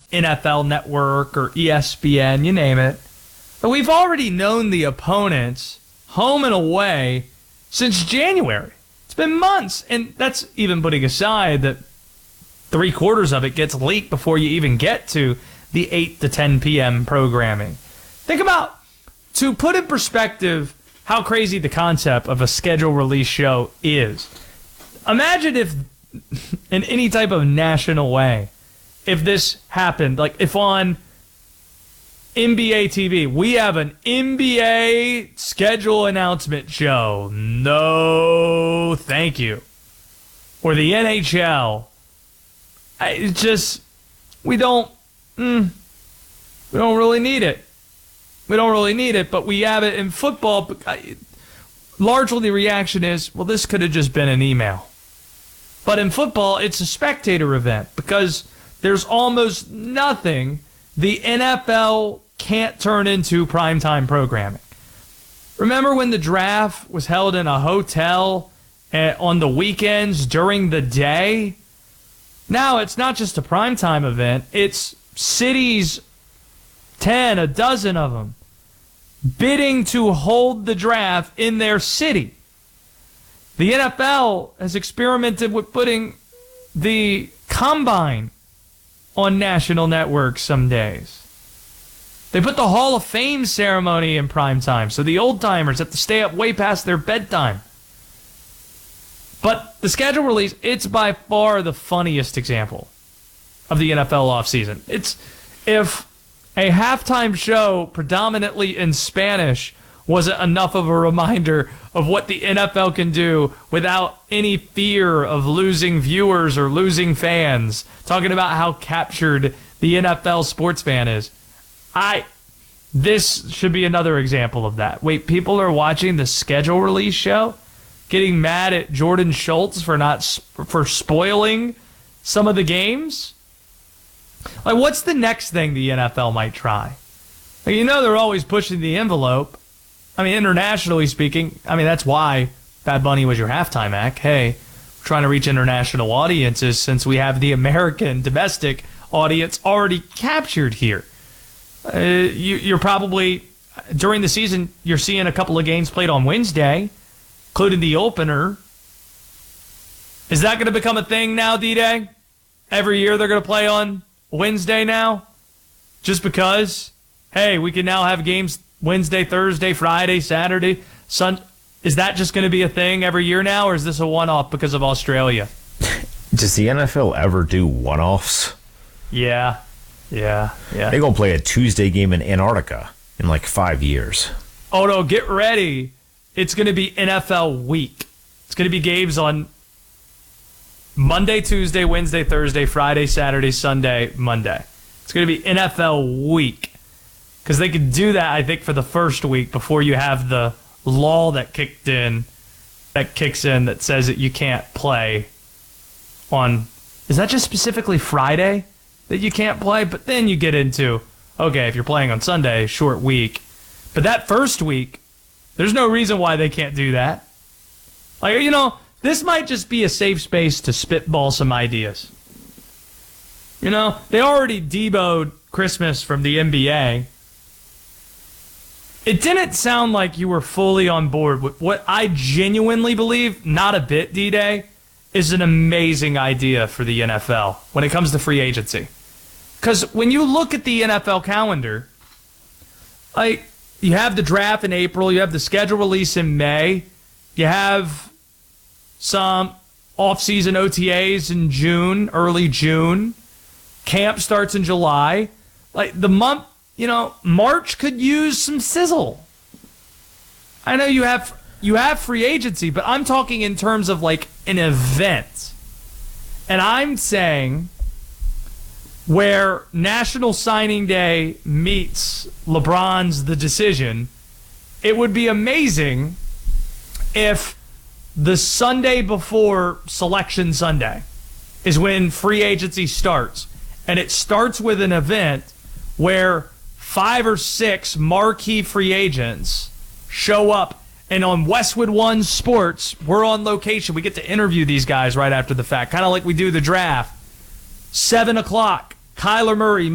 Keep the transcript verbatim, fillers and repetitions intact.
N F L Network or E S P N, you name it. But we've already known the opponents home and away since January. It's been months, and that's even putting aside that three quarters of it gets leaked before you even get to the eight to ten p.m. programming. Think about, to put in perspective how crazy the concept of a schedule release show is. Imagine if, in any type of national way, if this happened, like if on N B A T V, we have an N B A schedule announcement show. No, thank you. Or the N H L. I, it's just, we don't, mm, we don't really need it. We don't really need it, but we have it in football. But I, largely the reaction is, well, this could have just been an email. But in football, it's a spectator event because there's almost nothing the N F L can't turn into primetime programming. Remember when the draft was held in a hotel on the weekends during the day? Now it's not just a primetime event. It's cities, ten, a dozen of them, bidding to hold the draft in their city. The N F L has experimented with putting the combine on national networks some days. They put the Hall of Fame ceremony in prime time, so the old-timers have to stay up way past their bedtime. But the schedule release, it's by far the funniest example of the N F L offseason. It's if a halftime show predominantly in Spanish wasn't enough of a reminder of what the N F L can do without any fear of losing viewers or losing fans, talking about how captured the N F L sports fan is. I, this should be another example of that. Wait, people are watching the schedule release show, getting mad at Jordan Schultz for not for spoiling some of the games? Like, what's the next thing the N F L might try? Like, you know they're always pushing the envelope. I mean, internationally speaking, I mean, that's why Bad Bunny was your halftime act. Hey, we're trying to reach international audiences since we have the American domestic audience already captured here. Uh, you, you're probably, during the season, you're seeing a couple of games played on Wednesday, including the opener. Is that going to become a thing now, D-Day? Every year they're going to play on Wednesday now? Just because? Hey, we can now have games Wednesday, Thursday, Friday, Saturday, Sun. Is that just going to be a thing every year now, or is this a one-off because of Australia? Does the N F L ever do one-offs? Yeah, yeah, yeah. They're going to play a Tuesday game in Antarctica in like five years. Oh, no, get ready. It's going to be N F L week. It's going to be games on Monday, Tuesday, Wednesday, Thursday, Friday, Saturday, Sunday, Monday. It's going to be N F L week. Because they could do that, I think, for the first week before you have the law that kicked in, that kicks in that says that you can't play on, is that just specifically Friday that you can't play? But then you get into, okay, if you're playing on Sunday, short week. But that first week, there's no reason why they can't do that. Like, you know, this might just be a safe space to spitball some ideas. You know, they already deboed Christmas from the N B A. It didn't sound like you were fully on board with what I genuinely believe, not a bit, D-Day, is an amazing idea for the N F L when it comes to free agency. Because when you look at the N F L calendar, like, you have the draft in April, you have the schedule release in May, you have some off-season O T As in June, early June, camp starts in July. Like, the month, you know, March could use some sizzle. I know you have you have free agency, but I'm talking in terms of like an event. And I'm saying where National Signing Day meets LeBron's The Decision, it would be amazing if the Sunday before Selection Sunday is when free agency starts. And it starts with an event where five or six marquee free agents show up, and on Westwood One Sports, we're on location. We get to interview these guys right after the fact, kind of like we do the draft. Seven o'clock, Kyler Murray